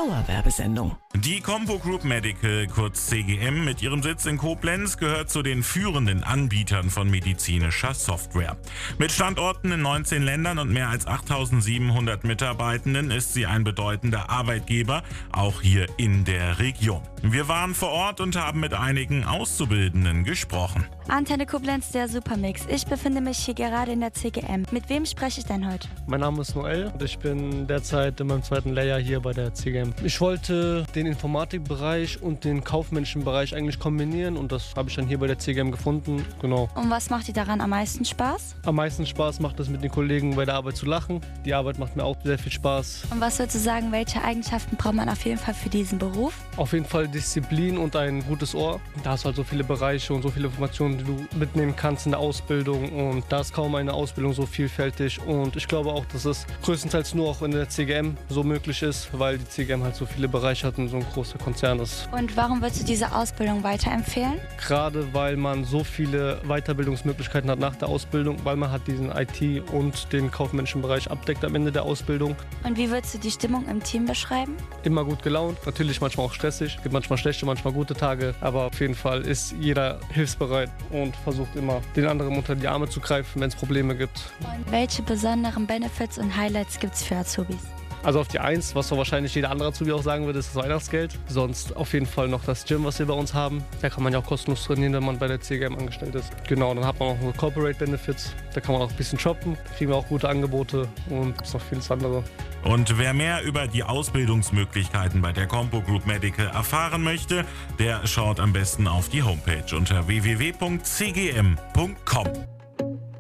Dauerwerbesendung. Die Compo Group Medical, kurz CGM, mit ihrem Sitz in Koblenz gehört zu den führenden Anbietern von medizinischer Software. Mit Standorten in 19 Ländern und mehr als 8.700 Mitarbeitenden ist sie ein bedeutender Arbeitgeber, auch hier in der Region. Wir waren vor Ort und haben mit einigen Auszubildenden gesprochen. Antenne Koblenz, der Supermix. Ich befinde mich hier gerade in der CGM. Mit wem spreche ich denn heute? Mein Name ist Noel und ich bin derzeit in meinem zweiten Lehrjahr hier bei der CGM. Ich wollte den Informatikbereich und den kaufmännischen Bereich eigentlich kombinieren und das habe ich dann hier bei der CGM gefunden. Genau. Und was macht dir daran am meisten Spaß? Am meisten Spaß macht es, mit den Kollegen bei der Arbeit zu lachen. Die Arbeit macht mir auch sehr viel Spaß. Und was würdest du sagen, welche Eigenschaften braucht man auf jeden Fall für diesen Beruf? Auf jeden Fall Disziplin und ein gutes Ohr. Da hast du halt so viele Bereiche und so viele Informationen, die du mitnehmen kannst in der Ausbildung und da ist kaum eine Ausbildung so vielfältig und ich glaube auch, dass es größtenteils nur auch in der CGM so möglich ist, weil die CGM halt so viele Bereiche hat und so ein großer Konzern ist. Und warum würdest du diese Ausbildung weiterempfehlen? Gerade weil man so viele Weiterbildungsmöglichkeiten hat nach der Ausbildung, weil man halt diesen IT- und den kaufmännischen Bereich abdeckt am Ende der Ausbildung. Und wie würdest du die Stimmung im Team beschreiben? Immer gut gelaunt, natürlich manchmal auch stressig, gibt manchmal schlechte, manchmal gute Tage, aber auf jeden Fall ist jeder hilfsbereit und versucht immer, den anderen unter die Arme zu greifen, wenn es Probleme gibt. Und welche besonderen Benefits und Highlights gibt es für Azubis? Also auf die 1, was so wahrscheinlich jeder andere Azubi auch sagen würde, ist das Weihnachtsgeld. Sonst auf jeden Fall noch das Gym, was wir bei uns haben. Da kann man ja auch kostenlos trainieren, wenn man bei der CGM angestellt ist. Genau, dann hat man auch noch Corporate Benefits. Da kann man auch ein bisschen shoppen. Da kriegen wir auch gute Angebote und ist noch vieles andere. Und wer mehr über die Ausbildungsmöglichkeiten bei der Compo Group Medical erfahren möchte, der schaut am besten auf die Homepage unter www.cgm.com.